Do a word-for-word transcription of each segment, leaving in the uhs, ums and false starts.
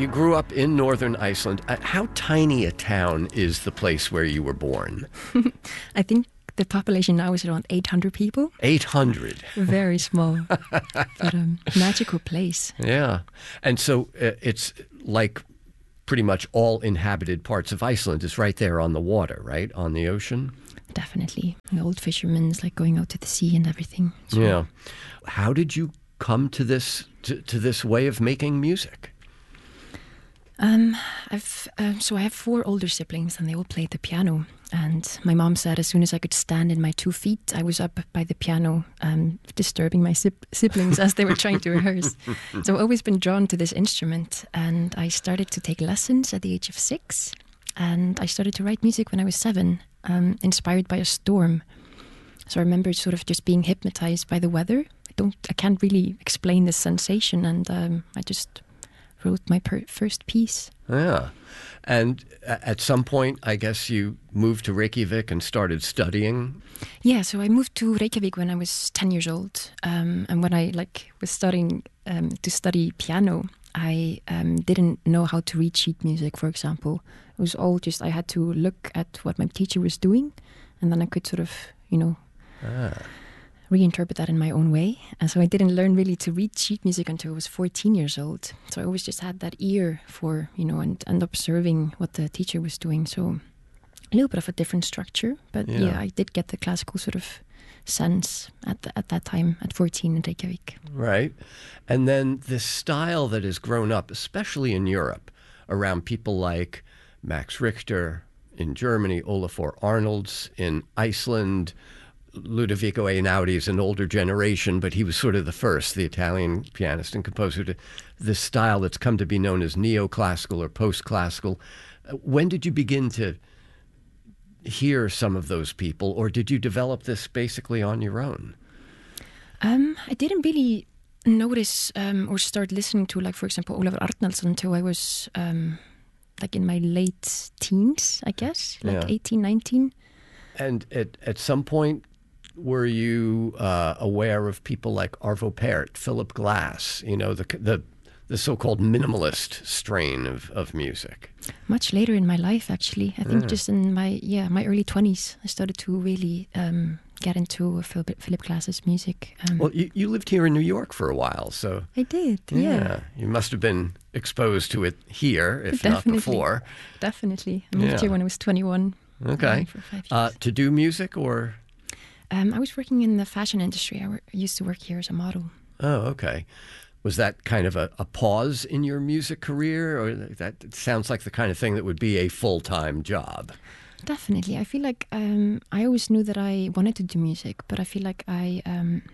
you grew up in northern Iceland. Uh, how tiny a town is the place where you were born? I think the population now is around eight hundred people. eight hundred. Very small, but a magical place. Yeah. And so uh, it's like pretty much all inhabited parts of Iceland is right there on the water, right? On the ocean? Definitely. The old fishermen's like going out to the sea and everything. So. Yeah. How did you come to this to, to this way of making music? Um, I've um, so I have four older siblings, and they all played the piano. And my mom said as soon as I could stand in my two feet, I was up by the piano, um, disturbing my sib- siblings as they were trying to rehearse. So I've always been drawn to this instrument, and I started to take lessons at the age of six. And I started to write music when I was seven, um, inspired by a storm. So I remember sort of just being hypnotized by the weather. I don't, I can't really explain this sensation, and um, I just wrote my per- first piece. Yeah. And at some point, I guess you moved to Reykjavik and started studying? Yeah, so I moved to Reykjavik when I was ten years old. Um, and when I like was starting um, to study piano, I um, didn't know how to read sheet music, for example. It was all just, I had to look at what my teacher was doing, and then I could sort of, you know, ah. reinterpret that in my own way. And so I didn't learn really to read sheet music until I was fourteen years old. So I always just had that ear for, you know, and, and observing what the teacher was doing. So a little bit of a different structure. But yeah, yeah I did get the classical sort of sense at the, at that time at fourteen in Reykjavik. Right. And then this style that has grown up, especially in Europe, around people like Max Richter in Germany, Olafur Arnalds in Iceland, Ludovico Einaudi is an older generation, but he was sort of the first, the Italian pianist and composer, to this style that's come to be known as neoclassical or post-classical. When did you begin to hear some of those people, or did you develop this basically on your own? Um, I didn't really notice um, or start listening to, like, for example, Olafur Arnalds until I was um, like in my late teens, I guess, like yeah. eighteen, nineteen. And at, at some point, were you uh, aware of people like Arvo Pärt, Philip Glass, you know, the the, the so-called minimalist strain of, of music? Much later in my life, actually. I think yeah. just in my yeah my early twenties, I started to really um, get into Philip, Philip Glass's music. Um, well, you, you lived here in New York for a while, so... I did, yeah. yeah. You must have been exposed to it here, if Definitely. not before. Definitely. I moved yeah. here when I was twenty-one. Okay. For five years. Uh, to do music, or...? Um, I was working in the fashion industry. I, w- I used to work here as a model. Oh, okay. Was that kind of a, a pause in your music career? Or that it sounds like the kind of thing that would be a full-time job? Definitely. I feel like um, I always knew that I wanted to do music, but I feel like I um,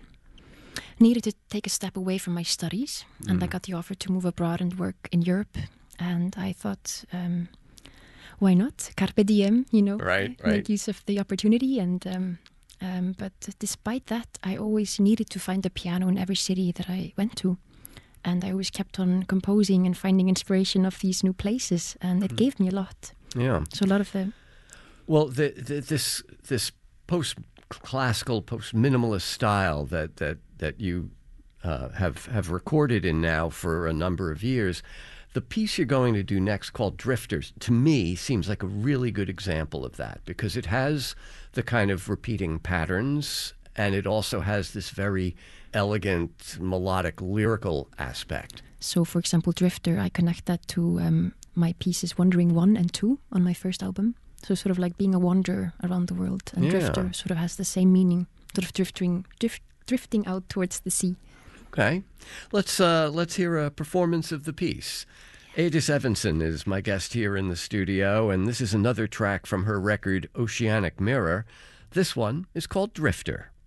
needed to take a step away from my studies. Mm. And I got the offer to move abroad and work in Europe. And I thought... Um, why not? Carpe diem, you know, right, right. make use of the opportunity. And um, um, but despite that, I always needed to find a piano in every city that I went to. And I always kept on composing and finding inspiration of these new places. And it mm. gave me a lot. Yeah. So a lot of the... Well, the, the, this this post-classical, post-minimalist style that, that, that you uh, have, have recorded in now for a number of years... The piece you're going to do next, called Drifters, to me seems like a really good example of that, because it has the kind of repeating patterns, and it also has this very elegant, melodic, lyrical aspect. So, for example, Drifter, I connect that to um, my pieces Wandering one and two on my first album. So sort of like being a wanderer around the world. And yeah. Drifter sort of has the same meaning, sort of drifting, drift, drifting out towards the sea. Okay. Let's uh, let's hear a performance of the piece. Eydis Evensen is my guest here in the studio, and this is another track from her record Oceanic Mirror. This one is called Drifter.